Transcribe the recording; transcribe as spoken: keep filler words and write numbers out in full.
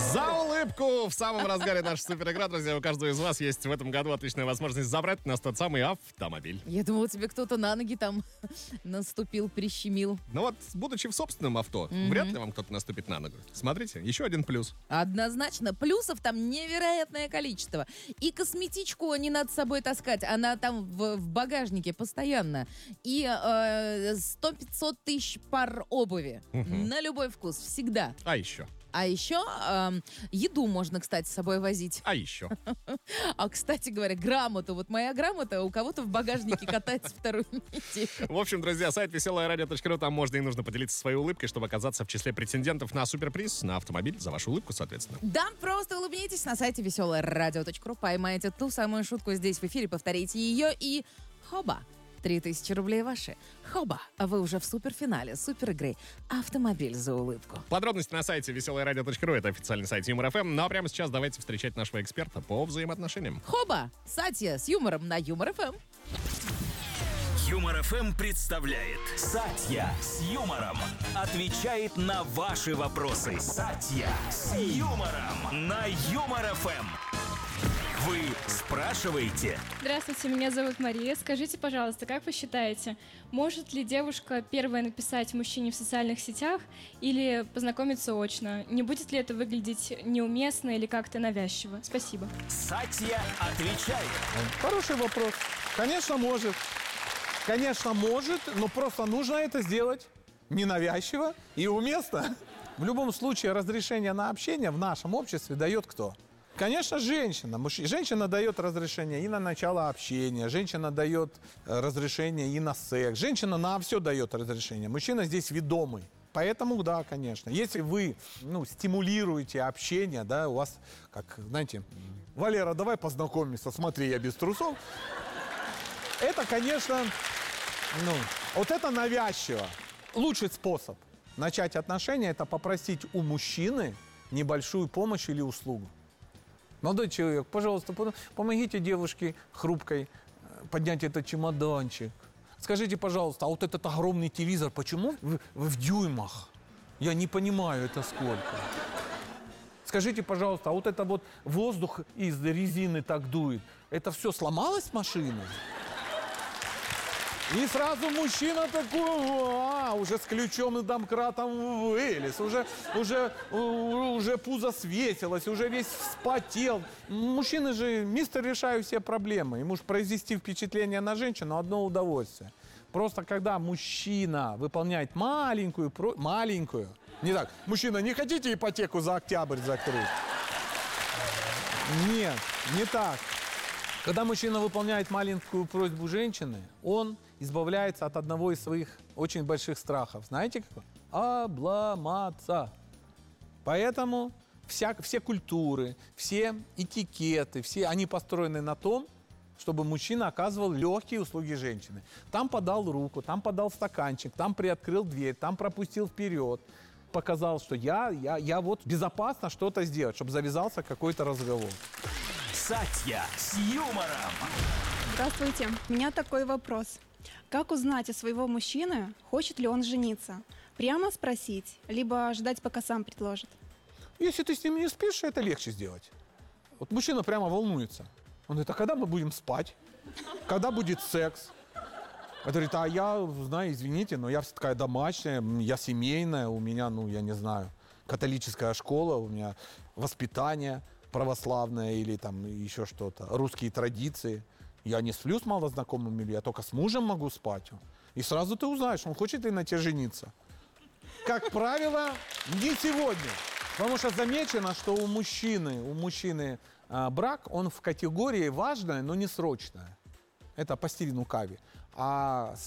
За улыбку в самом разгаре наша суперигра, друзья. У каждого из вас есть в этом году отличная возможность забрать у нас тот самый автомобиль. Я думала, тебе кто-то на ноги там наступил, прищемил. Ну вот, будучи в собственном авто, mm-hmm. вряд ли вам кто-то наступит на ногу. Смотрите, еще один плюс. Однозначно. Плюсов там невероятное количество. И косметичку не надо с собой таскать. Она там в, в багажнике постоянно. И э, сто-пятьсот тысяч пар обуви. Mm-hmm. На любой вкус. Всегда. А еще? А еще э, еду можно, кстати, с собой возить. А еще? А, кстати говоря, грамоту. Вот моя грамота у кого-то в багажнике катается вторую неделю. В общем, друзья, сайт веселая радио точка ру, там можно и нужно поделиться своей улыбкой, чтобы оказаться в числе претендентов на суперприз, на автомобиль за вашу улыбку, соответственно. Да, просто улыбнитесь на сайте веселая радио точка ру, поймаете ту самую шутку здесь в эфире, повторите ее и хоба! Три тысячи рублей ваши. Хоба! А вы уже в суперфинале суперигры «Автомобиль за улыбку». Подробности на сайте веселая радио точка ру, это официальный сайт Юмор ФМ. Ну а прямо сейчас давайте встречать нашего эксперта по взаимоотношениям. Хоба! Сатья с юмором на Юмор ФМ. Юмор ФМ представляет Сатья с юмором. Отвечает на ваши вопросы. Сатья с юмором на Юмор ФМ. Вы спрашиваете? Здравствуйте, меня зовут Мария. Скажите, пожалуйста, как вы считаете, может ли девушка первая написать мужчине в социальных сетях или познакомиться очно? Не будет ли это выглядеть неуместно или как-то навязчиво? Спасибо. Сатья отвечает. Хороший вопрос. Конечно, может. Конечно, может, но просто нужно это сделать ненавязчиво и уместно. В любом случае, разрешение на общение в нашем обществе дает кто? Конечно, женщина. Муж... Женщина дает разрешение и на начало общения, женщина дает разрешение и на секс, женщина на все дает разрешение. Мужчина здесь ведомый. Поэтому, да, конечно. Если вы, ну, стимулируете общение, да, у вас, как, знаете, Валера, давай познакомимся, смотри, я без трусов. Это, конечно, ну, вот это навязчиво. Лучший способ начать отношения – это попросить у мужчины небольшую помощь или услугу. Молодой человек, пожалуйста, помогите девушке хрупкой поднять этот чемоданчик. Скажите, пожалуйста, а вот этот огромный телевизор, почему в, в дюймах? Я не понимаю, это сколько. Скажите, пожалуйста, а вот это вот воздух из резины так дует, это все сломалось машина? И сразу мужчина такой, а, уже с ключом и домкратом вылез, уже, уже, уже пузо свесилось, уже весь вспотел. Мужчины же, мистер, решают все проблемы. Ему же произвести впечатление на женщину одно удовольствие. Просто когда мужчина выполняет маленькую, маленькую, не так, мужчина, не хотите ипотеку за октябрь закрыть? Нет, не так. Когда мужчина выполняет маленькую просьбу женщины, он избавляется от одного из своих очень больших страхов. Знаете какой? Обломаться. Поэтому вся, все культуры, все этикеты, все они построены на том, чтобы мужчина оказывал легкие услуги женщины. Там подал руку, там подал стаканчик, там приоткрыл дверь, там пропустил вперед. Показал, что я, я, я вот безопасно что-то сделать, чтобы завязался какой-то разговор. Сатья с юмором. Здравствуйте. У меня такой вопрос. Как узнать у своего мужчины, хочет ли он жениться? Прямо спросить, либо ждать, пока сам предложит? Если ты с ним не спишь, это легче сделать. Вот мужчина прямо волнуется. Он говорит, а когда мы будем спать? Когда будет секс? Он говорит, а я, знаю, извините, но я вся такая домашняя, я семейная, у меня, ну, я не знаю, католическая школа, у меня воспитание православное или там еще что-то, русские традиции. Я не сплю с малознакомыми, я только с мужем могу спать. И сразу ты узнаешь, он хочет ли на тебе жениться. Как правило, не сегодня. Потому что замечено, что у мужчины, у мужчины а, брак, он в категории важное, но не срочное. Это по Стивену Кови. А